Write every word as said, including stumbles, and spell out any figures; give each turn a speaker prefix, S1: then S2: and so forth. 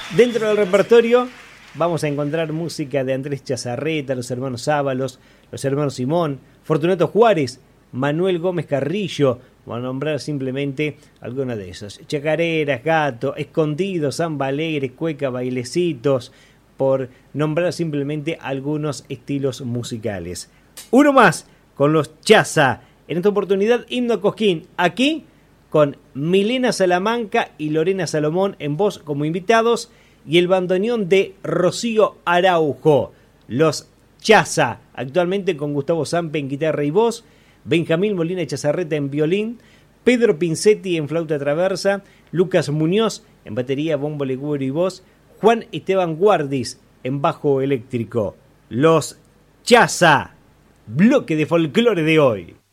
S1: Dentro del repertorio vamos a encontrar música de Andrés Chazarreta, los hermanos Ábalos, los hermanos Simón, Fortunato Juárez, Manuel Gómez Carrillo, vamos a nombrar simplemente algunos de esos. Chacareras, Gato, Escondido, Samba Alegre, Cueca, Bailecitos, por nombrar simplemente algunos estilos musicales. Uno más con los Chaza, en esta oportunidad Himno a Cosquín, aquí con Milena Salamanca y Lorena Salomón en voz como invitados y el bandoneón de Rocío Araujo. Los Chaza, actualmente con Gustavo Sampe en guitarra y voz, Benjamín Molina Chazarreta en violín, Pedro Pincetti en flauta traversa, Lucas Muñoz en batería, bombo, legüero y voz, Juan Esteban Guardis en bajo eléctrico. Los Chaza, bloque de folclore de hoy.